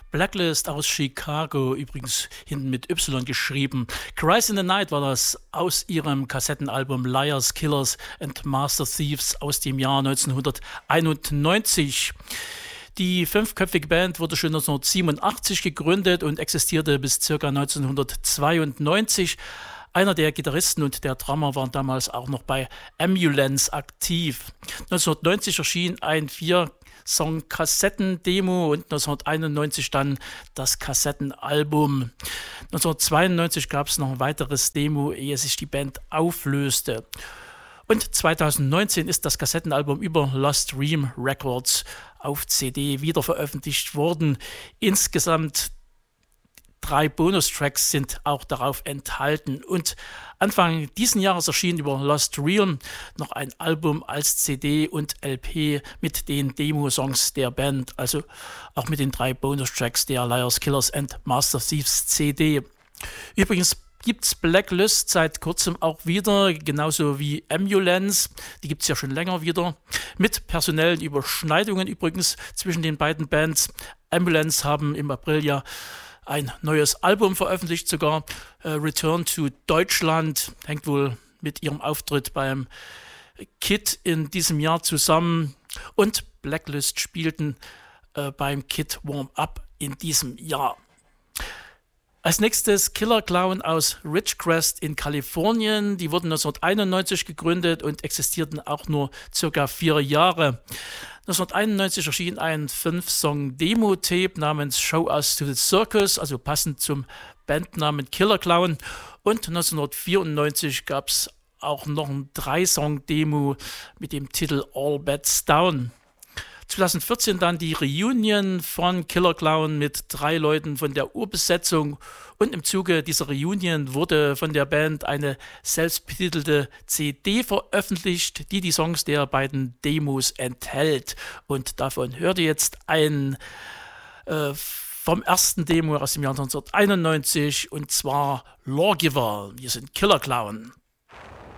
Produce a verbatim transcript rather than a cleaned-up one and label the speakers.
Speaker 1: Blacklist aus Chicago, übrigens hinten mit Y geschrieben. Cries in the Night war das aus ihrem Kassettenalbum Liars, Killers and Master Thieves aus dem Jahr neunzehnhunderteinundneunzig. Die fünfköpfige Band wurde schon neunzehnhundertsiebenundachtzig gegründet und existierte bis ca. neunzehnhundertzweiundneunzig. Einer der Gitarristen und der Drummer waren damals auch noch bei Ambulance aktiv. neunzehnhundertneunzig erschien ein vier Song-Kassetten-Demo und neunzehnhunderteinundneunzig dann das Kassettenalbum. neunzehnhundertzweiundneunzig gab es noch ein weiteres Demo, ehe sich die Band auflöste. Und zweitausendneunzehn ist das Kassettenalbum über Lost Dream Records auf C D wieder veröffentlicht worden. Insgesamt drei Bonustracks sind auch darauf enthalten. Und Anfang diesen Jahres erschien über Lost Realm noch ein Album als C D und L P mit den Demo-Songs der Band, also auch mit den drei Bonustracks der Liars, Killers and Master Thieves C D. Übrigens gibt es Blacklist seit kurzem auch wieder, genauso wie Ambulance, die gibt es ja schon länger wieder, mit personellen Überschneidungen übrigens zwischen den beiden Bands. Ambulance haben im April ja ein neues Album veröffentlicht, sogar äh, Return to Deutschland, hängt wohl mit ihrem Auftritt beim Kid in diesem Jahr zusammen, und Blacklist spielten äh, beim Kid Warm-Up in diesem Jahr. Als nächstes Killer Clown aus Ridgecrest in Kalifornien. Die wurden neunzehnhunderteinundneunzig gegründet und existierten auch nur circa vier Jahre. neunzehnhunderteinundneunzig erschien ein fünf-Song-Demo-Tape namens Show Us to the Circus, also passend zum Bandnamen Killer Clown. Und neunzehnhundertvierundneunzig gab es auch noch ein drei-Song-Demo mit dem Titel All Bets Down. zweitausendvierzehn dann die Reunion von Killer Clown mit drei Leuten von der Urbesetzung, und im Zuge dieser Reunion wurde von der Band eine selbstbetitelte C D veröffentlicht, die die Songs der beiden Demos enthält, und davon hört ihr jetzt ein äh, vom ersten Demo aus dem Jahr neunzehnhunderteinundneunzig, und zwar Lawgiver. Wir sind Killer Clown.